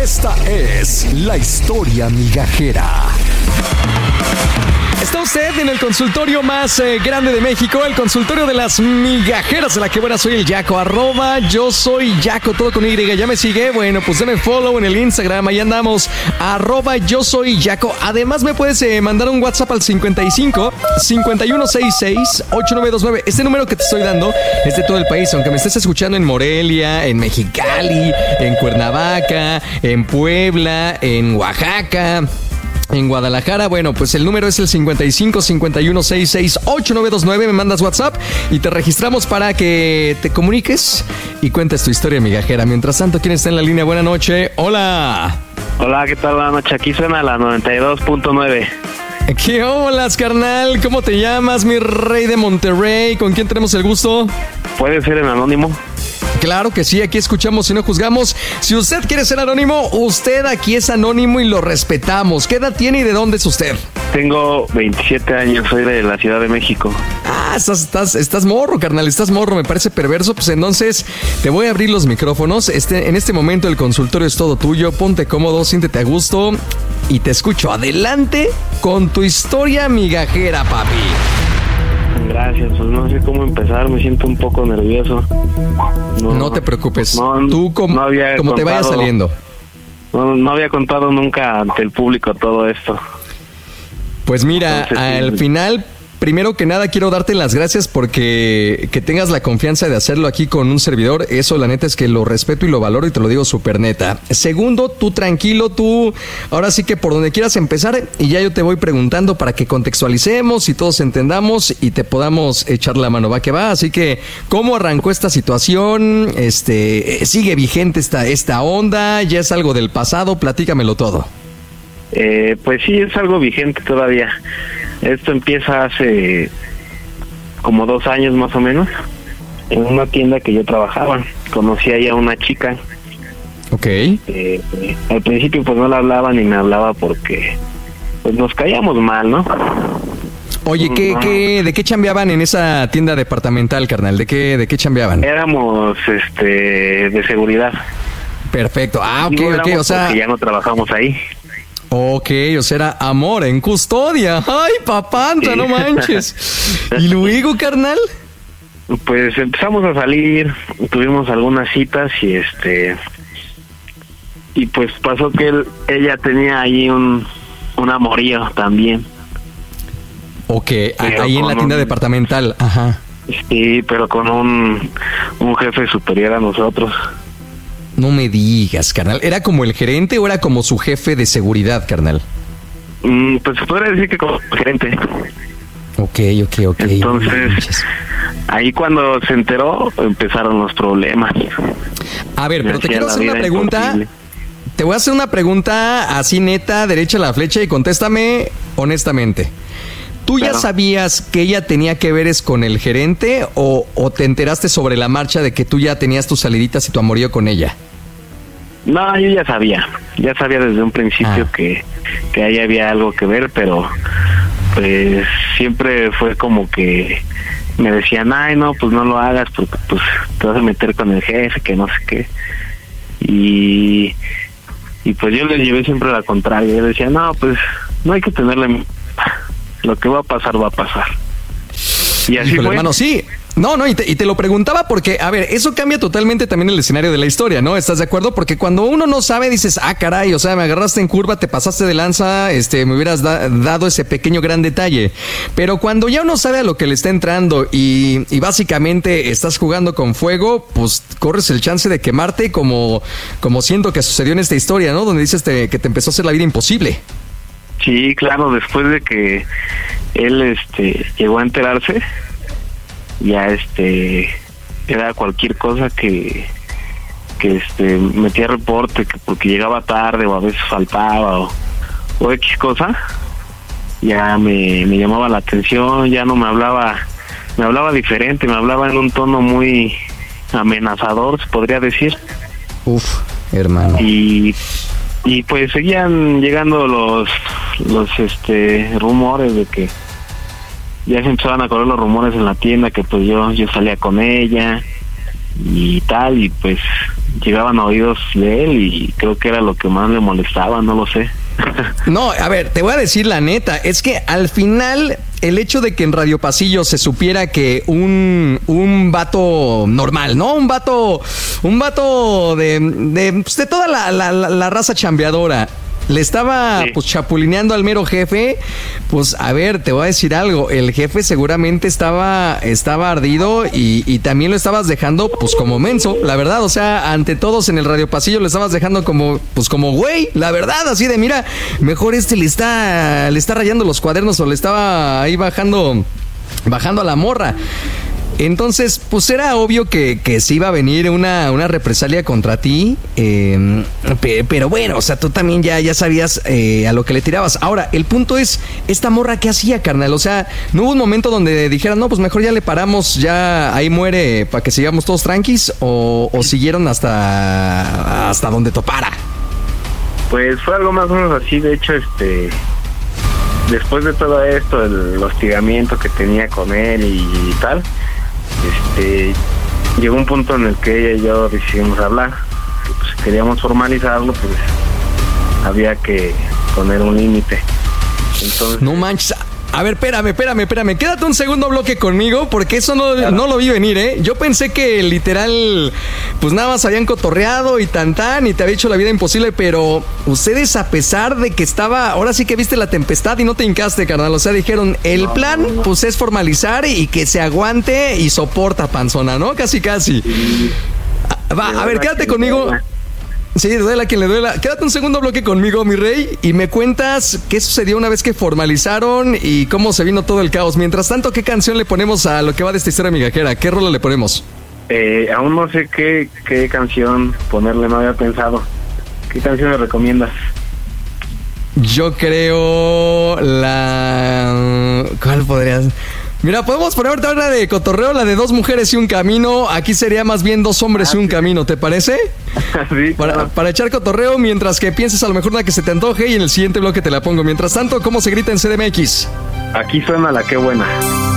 Esta es la historia migajera. Está usted en el consultorio más grande de México, el consultorio de las migajeras de la que buena. Soy el Yaco, @yo soy Yaco, todo con Y. ¿Ya me sigue? Bueno, pues deme follow en el Instagram, ahí andamos, @yo soy Yaco. Además me puedes mandar un WhatsApp al 55 5166 8929. Este número que te estoy dando es de todo el país, aunque me estés escuchando en Morelia, en Mexicali, en Cuernavaca, en Puebla, en Oaxaca, en Guadalajara. Bueno, pues el número es el 55 5166 8929. Me mandas WhatsApp y te registramos para que te comuniques y cuentes tu historia migajera. Mientras tanto, ¿quién está en la línea? Buenas noches. Hola. Hola, ¿qué tal? Buenas noches. Aquí suena la 92.9. ¿Qué holas, carnal? ¿Cómo te llamas, mi rey de Monterrey? ¿Con quién tenemos el gusto? ¿Puede ser en anónimo? Claro que sí, aquí escuchamos y no juzgamos. Si usted quiere ser anónimo, usted aquí es anónimo y lo respetamos. ¿Qué edad tiene y de dónde es usted? Tengo 27 años, soy de la Ciudad de México. Ah, estás morro, carnal, estás morro, me parece perverso. Pues entonces te voy a abrir los micrófonos. En este momento el consultorio es todo tuyo. Ponte cómodo, siéntete a gusto y te escucho. Adelante con tu historia migajera, papi. Gracias, pues no sé cómo empezar, me siento un poco nervioso. No te preocupes, tú como te vaya saliendo. No había contado nunca ante el público todo esto. Pues mira, entonces, al final, primero que nada quiero darte las gracias porque que tengas la confianza de hacerlo aquí con un servidor. Eso la neta es que lo respeto y lo valoro y te lo digo súper neta. Segundo, tú tranquilo, tú ahora sí que por donde quieras empezar y ya yo te voy preguntando para que contextualicemos y todos entendamos y te podamos echar la mano, va que va. Así que, ¿cómo arrancó esta situación? ¿Sigue vigente esta onda? ¿Ya es algo del pasado? Platícamelo todo. Pues sí, es algo vigente todavía. Esto empieza hace como 2 años más o menos. En una tienda que yo trabajaba, conocí ahí a una chica. Ok. Al principio pues no la hablaba ni me hablaba porque pues nos caíamos mal, ¿no? Oye, ¿de qué chambeaban en esa tienda departamental, carnal? ¿De qué chambeaban? Éramos de seguridad. Perfecto. Ah, ok, no, o sea, ya no trabajamos ahí. Ok, o sea, era amor en custodia. Ay, papanta, sí. No manches. ¿Y luego, carnal? Pues empezamos a salir, tuvimos algunas citas y pues pasó que ella tenía ahí un amorío también. Ok, ahí en la tienda departamental, ajá. Sí, pero con un jefe superior a nosotros. No me digas, carnal. ¿Era como el gerente o era como su jefe de seguridad, carnal? Pues se podría decir que como gerente. Ok. Entonces, ahí cuando se enteró, empezaron los problemas. A ver, pero te quiero hacer una pregunta. Imposible. Te voy a hacer una pregunta así neta, derecha a la flecha y contéstame honestamente. ¿Tú ya sabías que ella tenía que ver con el gerente o te enteraste sobre la marcha de que tú ya tenías tus saliditas y tu amorío con ella? No, yo ya sabía desde un principio que ahí había algo que ver, pero pues siempre fue como que me decían, ay no, pues no lo hagas porque pues te vas a meter con el jefe, que no sé qué. Y pues yo les llevé siempre la contraria, yo decía, no, pues no hay que tenerle, lo que va a pasar, va a pasar. Y así fue. Hermano, sí. No, y te lo preguntaba porque, a ver, eso cambia totalmente también el escenario de la historia, ¿no? ¿Estás de acuerdo? Porque cuando uno no sabe, dices, ah, caray, o sea, me agarraste en curva, te pasaste de lanza, me hubieras dado ese pequeño gran detalle. Pero cuando ya uno sabe a lo que le está entrando y básicamente estás jugando con fuego, pues corres el chance de quemarte como siento que sucedió en esta historia, ¿no? Donde dices que te empezó a hacer la vida imposible. Sí, claro, después de que él llegó a enterarse, ya era cualquier cosa que metía reporte, que porque llegaba tarde o a veces faltaba o X cosa, ya me llamaba la atención, ya no me hablaba diferente, me hablaba en un tono muy amenazador, se podría decir. Uf, hermano. Y pues seguían llegando los rumores de que ya se empezaban a correr los rumores en la tienda que pues yo salía con ella y tal, y pues llegaban a oídos de él y creo que era lo que más le molestaba, no lo sé. No, a ver, te voy a decir la neta, es que al final el hecho de que en Radio Pasillo se supiera que un vato normal, ¿no? Un vato de toda la raza chambeadora le estaba pues chapulineando al mero jefe, pues a ver, te voy a decir algo, el jefe seguramente estaba ardido y también lo estabas dejando pues como menso, la verdad, o sea, ante todos en el Radio Pasillo lo estabas dejando como güey, la verdad, así de mira, mejor le está rayando los cuadernos o le estaba ahí bajando a la morra. Entonces, pues era obvio que se iba a venir una represalia contra ti, pero bueno, o sea, tú también ya sabías a lo que le tirabas. Ahora, el punto es, ¿esta morra qué hacía, carnal? O sea, ¿no hubo un momento donde dijeran, no, pues mejor ya le paramos, ya ahí muere para que sigamos todos tranquis? ¿O siguieron hasta donde topara? Pues fue algo más o menos así, de hecho, después de todo esto, el hostigamiento que tenía con él y tal, llegó un punto en el que ella y yo decidimos hablar. Pues, si queríamos formalizarlo, pues había que poner un límite. Entonces, no manches. A ver, espérame. Quédate un segundo bloque conmigo, porque eso no lo vi venir, ¿eh? Yo pensé que literal, pues nada más habían cotorreado y tan, y te había hecho la vida imposible, pero ustedes, a pesar de que estaba, ahora sí que viste la tempestad y no te hincaste, carnal, o sea, dijeron, el plan, pues es formalizar y que se aguante y soporta, panzona, ¿no? Casi. Va, a ver, quédate conmigo. Sí, duela a quien le duela. Quédate un segundo bloque conmigo, mi rey, y me cuentas qué sucedió una vez que formalizaron y cómo se vino todo el caos. Mientras tanto, ¿qué canción le ponemos a lo que va de esta historia migajera? ¿Qué rola le ponemos? Aún no sé qué canción ponerle, no había pensado. ¿Qué canción me recomiendas? Yo creo ¿cuál podrías...? Mira, podemos poner ahorita una de cotorreo, la de 2 mujeres y un camino. Aquí sería más bien 2 hombres y un camino, ¿te parece? Sí, para echar cotorreo, mientras que pienses a lo mejor una que se te antoje y en el siguiente bloque te la pongo. Mientras tanto, ¿cómo se grita en CDMX? Aquí suena la Qué Buena.